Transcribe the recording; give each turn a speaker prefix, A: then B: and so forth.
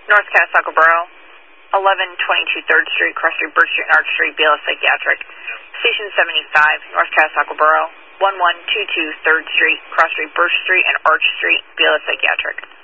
A: North Catasauqua Borough, 1122 3rd Street, Cross Street, Birch Street, and Arch Street, BLS Psychiatric. Station 75, North Catasauqua Borough, 1122 3rd Street, Cross Street, Birch Street, and Arch Street, BLS Psychiatric.